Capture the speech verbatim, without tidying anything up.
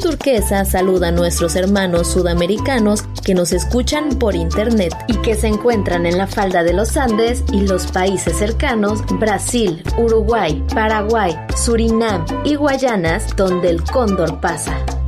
Turquesa saluda a nuestros hermanos sudamericanos que nos escuchan por internet y que se encuentran en la falda de los Andes y los países cercanos Brasil, Uruguay, Paraguay, Surinam y Guayanas, donde el cóndor pasa.